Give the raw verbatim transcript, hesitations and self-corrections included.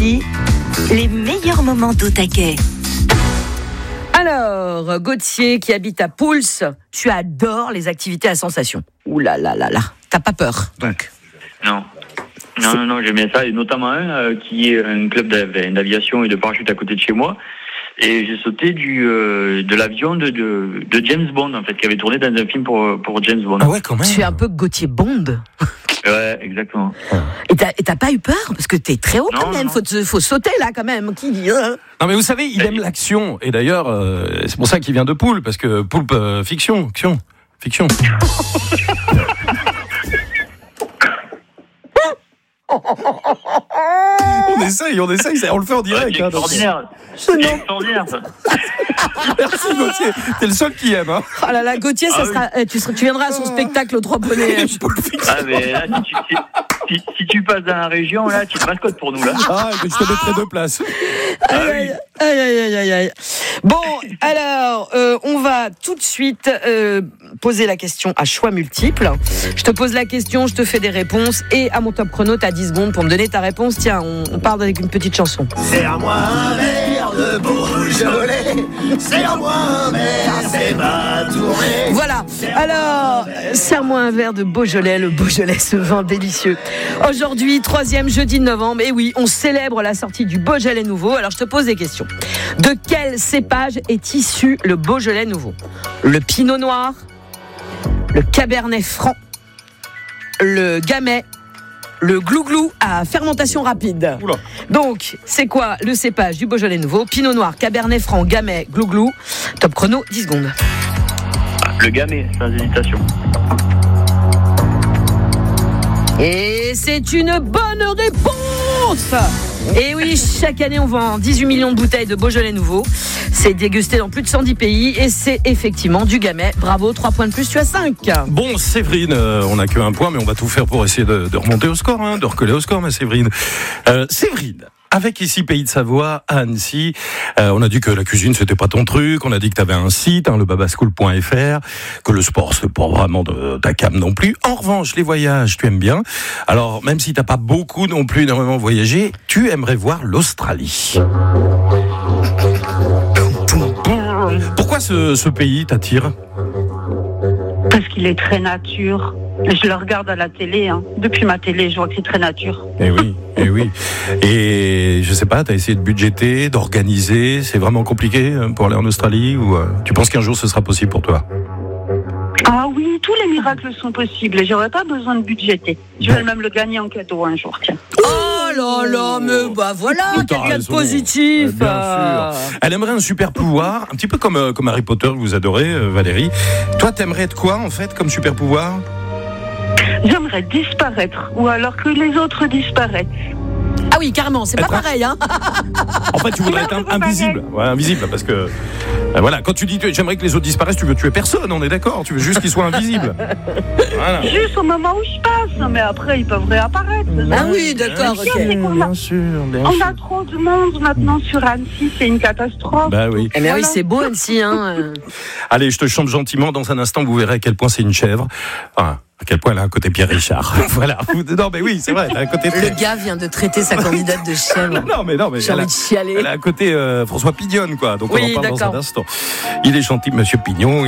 Annecy, les meilleurs moments d'Au Taquet. Alors, Gauthier qui habite à Pouls, tu adores les activités à sensation. Ouh là là là là, t'as pas peur donc? Non. Non, non, non, j'aime bien ça, et notamment un euh, qui est un club d'aviation et de parachute à côté de chez moi. Et j'ai sauté du, euh, de l'avion de, de, de James Bond, en fait, qui avait tourné dans un film pour, pour James Bond. Ah ouais, quand même. Tu es un peu Gauthier Bond. Ouais, exactement. Et t'as, et t'as pas eu peur? Parce que t'es très haut non, quand même, faut, faut sauter là quand même. Qui dit hein? Non mais vous savez, il aime l'action. Et d'ailleurs, euh, c'est pour ça qu'il vient de Poulpe, parce que Poulpe, euh, fiction, fiction, fiction. on essaye, on essaye, on le fait en direct. Ouais, c'est hein, extraordinaire. C'est extraordinaire, ça. Merci Gauthier, t'es le seul qui aime. Hein. Oh là là, Gauthier, ça Ah sera, oui. eh, tu, seras, tu viendras à son spectacle aux Trois Poneys. Ah, mais là, si tu, si, si, si tu passes dans la région, là, tu es une mascotte pour nous, là. Ah, je te mettrai deux places. Aïe, aïe, aïe, aïe, aïe, aïe, aïe. Bon, alors, euh, on va tout de suite euh, poser la question à choix multiples. Je te pose la question, je te fais des réponses, et à mon top chrono, t'as dix secondes pour me donner ta réponse. Tiens, on, on part avec une petite chanson. C'est à moi un verre de Beaujolais, c'est à moi un verre, c'est ma tournée. Voilà, alors, euh, serre-moi un verre de Beaujolais, le Beaujolais, ce vin délicieux. Aujourd'hui, troisième jeudi de novembre, et oui, on célèbre la sortie du Beaujolais nouveau. Alors, je te pose des questions. De quel cépage est issu le Beaujolais nouveau? Le Pinot Noir, le Cabernet Franc, le Gamay, le Glouglou à fermentation rapide. Oula. Donc, c'est quoi le cépage du Beaujolais nouveau? Pinot Noir, Cabernet Franc, Gamay, Glouglou. Top chrono, dix secondes. Le Gamay, sans hésitation. Et c'est une bonne réponse! Et oui, chaque année, on vend dix-huit millions de bouteilles de Beaujolais nouveau. C'est dégusté dans plus de cent dix pays et c'est effectivement du Gamay. Bravo, trois points de plus, tu as cinq. Bon, Séverine, euh, on n'a que un point, mais on va tout faire pour essayer de, de remonter au score, hein, de recoller au score, ma Séverine. Euh, Séverine, avec ici Pays de Savoie, à Annecy, euh, on a dit que la cuisine, c'était pas ton truc, on a dit que tu avais un site, hein, le babaschool point f r, que le sport, c'est pas vraiment de ta cam non plus. En revanche, les voyages, tu aimes bien. Alors, même si t'as pas beaucoup non plus énormément voyagé, tu aimerais voir l'Australie. Pourquoi ce, ce pays t'attire? Parce qu'il est très nature. Je le regarde à la télé, hein. Depuis ma télé, je vois que c'est très nature. Eh oui, eh oui. Et je sais pas, t'as essayé de budgéter, d'organiser, c'est vraiment compliqué pour aller en Australie ou euh, tu penses qu'un jour ce sera possible pour toi? Ah oui, tous les miracles sont possibles et j'aurais pas besoin de budgéter. Je vais même le gagner en cadeau un jour, tiens. Oh là là, mais bah voilà, T'as quelqu'un de raison. positif. Euh, Bien sûr. Elle aimerait un super pouvoir, un petit peu comme, euh, comme Harry Potter que vous adorez, euh, Valérie. Toi, t'aimerais être quoi en fait comme super pouvoir? J'aimerais disparaître ou alors que les autres disparaissent. Ah oui, carrément, c'est pas Être un- pareil, hein. En fait, tu voudrais être un- invisible. Ouais, invisible, parce que euh, voilà, quand tu dis tu- j'aimerais que les autres disparaissent, tu veux tuer personne, on est d'accord. Tu veux juste qu'ils soient invisibles. Voilà. Juste au moment où je passe, mais après ils peuvent réapparaître. Ah oui, d'accord, Le pire, ok. c'est qu'on a- Bien sûr, bien On sûr. a trop de monde maintenant sur Annecy, c'est une catastrophe. Bah oui. Eh bien oui, Voilà. c'est beau Annecy, hein. euh. Allez, je te chante gentiment. Dans un instant, vous verrez à quel point c'est une chèvre. Enfin, à quel point elle a un côté Pierre Richard. Voilà. Non, mais oui, c'est vrai. Elle a un côté Le très... gars vient de traiter sa candidate de chèvre. Non, mais non, mais J'ai elle envie a, de chialer. elle a un côté euh, François Pignonne, quoi. Donc Oui, on en parle dans d'accord. un instant. Il est gentil, Monsieur Pignon.